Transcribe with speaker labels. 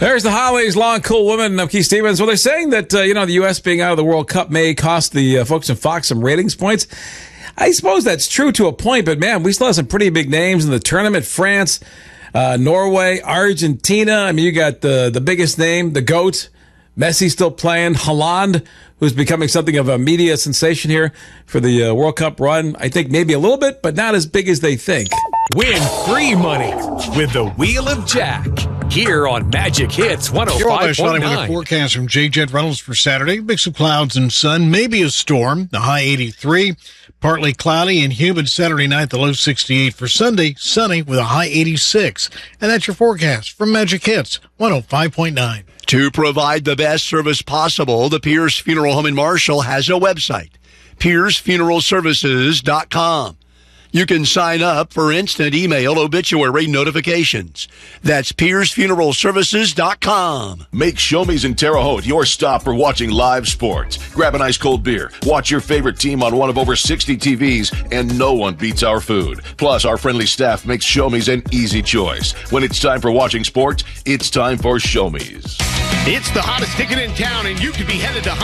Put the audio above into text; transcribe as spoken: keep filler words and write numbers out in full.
Speaker 1: There's the Hollies, Long Cool Woman. I'm Keith Stevens. Well, they're saying that, uh, you know, the U S being out of the World Cup may cost the uh, folks in Fox some ratings points. I suppose that's true to a point, but, man, we still have some pretty big names in the tournament. France, uh, Norway, Argentina. I mean, you got the, the biggest name, the GOAT. Messi still playing. Haaland, who's becoming something of a media sensation here for the uh, World Cup run. I think maybe a little bit, but not as big as they think.
Speaker 2: Win free money with the Wheel of Jack here on Magic Hits one oh five point nine.
Speaker 3: With a forecast from J. Jet Reynolds for Saturday. Mix of clouds and sun, maybe a storm. The high eighty-three. Partly cloudy and humid Saturday night, the low sixty-eight. For Sunday, sunny with a high eighty-six. And that's your forecast from Magic Hits one oh five point nine.
Speaker 4: To provide the best service possible, the Pierce Funeral Home in Marshall has a website, pierce funeral services dot com. You can sign up for instant email obituary notifications. That's pierce funeral services dot com.
Speaker 5: Make Showme's in Terre Haute your stop for watching live sports. Grab an ice cold beer, watch your favorite team on one of over sixty T Vs, and no one beats our food. Plus, our friendly staff makes Showme's an easy choice. When it's time for watching sports, it's time for Showme's.
Speaker 6: It's the hottest ticket in town, and you could be headed to